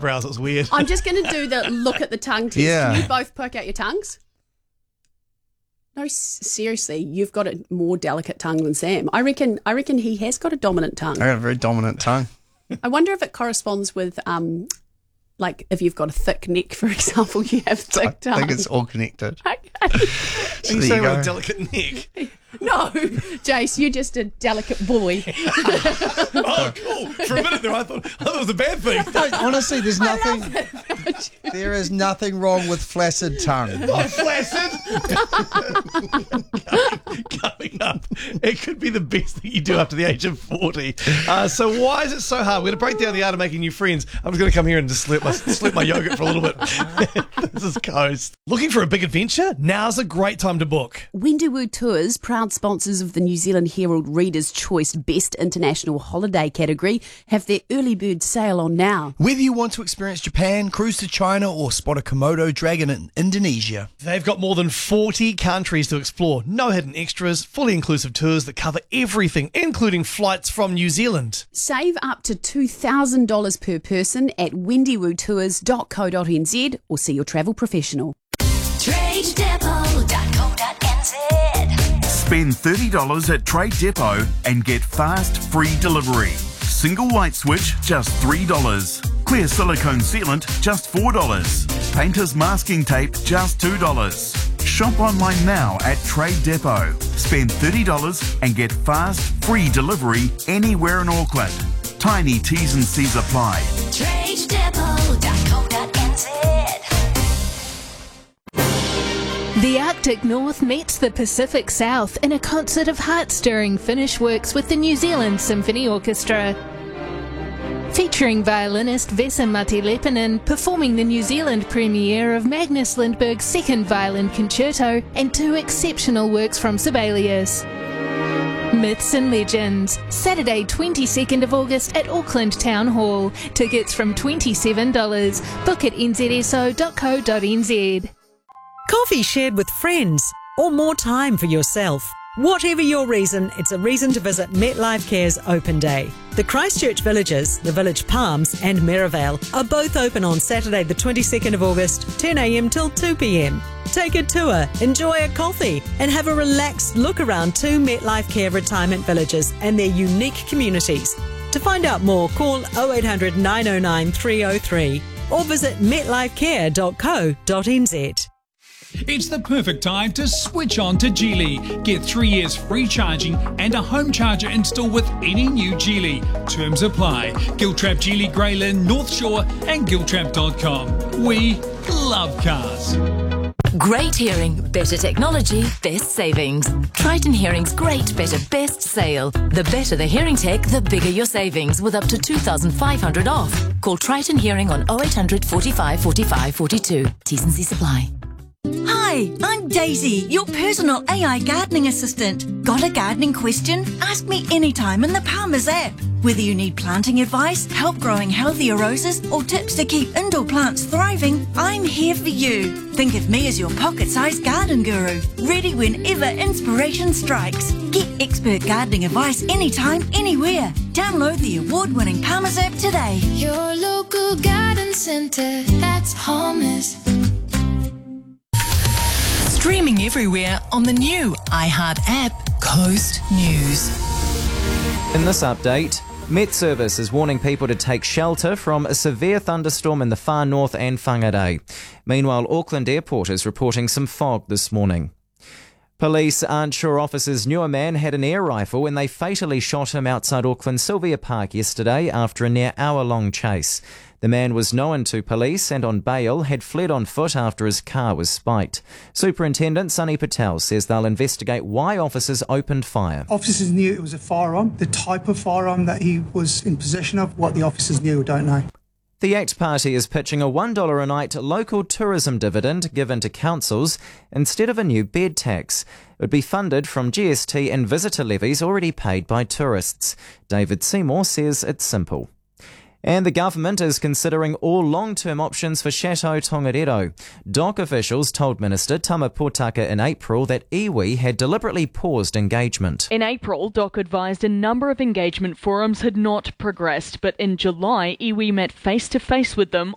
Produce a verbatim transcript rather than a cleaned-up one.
eyebrows. It's weird. I'm just going to do the look at the tongue test. Yeah. Can you both poke out your tongues? No, s- seriously, you've got a more delicate tongue than Sam. I reckon. I reckon he has got a dominant tongue. I got a very dominant tongue. I wonder if it corresponds with, um, like, if you've got a thick neck, for example, you have thick I tongue. think it's all connected. Okay. So you there say you with go. a delicate neck. No, Jace, you're just a delicate boy. Oh, cool. For a minute there, I thought, I thought it was a bad thing. No, honestly, there's nothing. There is nothing wrong with flaccid tongue. Oh, flaccid. Coming up, it could be the best thing you do after the age of forty. Uh, so why is it so hard? We're going to break down the art of making new friends. I'm just going to come here and just slip my, slip my yogurt for a little bit. This is Coast. Looking for a big adventure? Now's a great time to book. Windywoo Tours, proud sponsors of the New Zealand Herald Reader's Choice Best International Holiday category, have their early bird sale on now. Whether you want to experience Japan, cruise to China, or spot a Komodo dragon in Indonesia. They've got more than forty countries to explore. No hidden extras, fully inclusive tours that cover everything, including flights from New Zealand. Save up to two thousand dollars per person at windywoo tours dot co dot n z or see your travel professional. trade depot dot co dot n z. Spend thirty dollars at Trade Depot and get fast, free delivery. Single light switch, just three dollars. Clear silicone sealant, just four dollars. Painter's masking tape, just two dollars. Shop online now at Trade Depot. Spend thirty dollars and get fast, free delivery anywhere in Auckland. Tiny T's and C's apply. trade depot dot co dot n z. The Arctic North meets the Pacific South in a concert of heart-stirring Finnish works with the New Zealand Symphony Orchestra. Featuring violinist Vesa-Matti Leppänen performing the New Zealand premiere of Magnus Lindberg's second violin concerto and two exceptional works from Sibelius. Myths and Legends, Saturday twenty-second of August at Auckland Town Hall. Tickets from twenty-seven dollars. Book at n z s o dot co dot n z. Coffee shared with friends or more time for yourself. Whatever your reason, it's a reason to visit MetLife Care's Open Day. The Christchurch Villages, the Village Palms and Merivale are both open on Saturday the twenty-second of August, ten a m till two p m. Take a tour, enjoy a coffee and have a relaxed look around two MetLife Care retirement villages and their unique communities. To find out more, call oh eight hundred, nine oh nine, three oh three or visit metlife care dot co dot n z. It's the perfect time to switch on to Geely. Get three years free charging and a home charger installed with any new Geely. Terms apply. Giltrap Geely Greylyn, North Shore and giltrap dot com. We love cars. Great hearing, better technology, best savings. Triton Hearing's Great Better Best Sale. The better the hearing tech, the bigger your savings with up to two thousand five hundred dollars off. Call Triton Hearing on oh eight hundred, forty-five, forty-five, forty-two. T's and C's apply. Hi, I'm Daisy, your personal A I gardening assistant. Got a gardening question? Ask me anytime in the Palmer's app. Whether you need planting advice, help growing healthier roses, or tips to keep indoor plants thriving, I'm here for you. Think of me as your pocket-sized garden guru, ready whenever inspiration strikes. Get expert gardening advice anytime, anywhere. Download the award-winning Palmer's app today. Your local garden centre, that's Palmer's. Streaming everywhere on the new iHeart app, Coast News. In this update, Met Service is warning people to take shelter from a severe thunderstorm in the far north and Whangarei. Meanwhile, Auckland Airport is reporting some fog this morning. Police aren't sure officers knew a man had an air rifle when they fatally shot him outside Auckland Sylvia Park yesterday after a near hour-long chase. The man was known to police and on bail had fled on foot after his car was spiked. Superintendent Sunny Patel says they'll investigate why officers opened fire. Officers knew it was a firearm. The type of firearm that he was in possession of, what the officers knew, I don't know. The ACT Party is pitching a one dollar a night local tourism dividend given to councils instead of a new bed tax. It would be funded from G S T and visitor levies already paid by tourists. David Seymour says it's simple. And the government is considering all long-term options for Chateau Tongariro. D O C officials told Minister Tama Potaka in April that iwi had deliberately paused engagement. In April, D O C advised a number of engagement forums had not progressed, but in July, iwi met face-to-face with them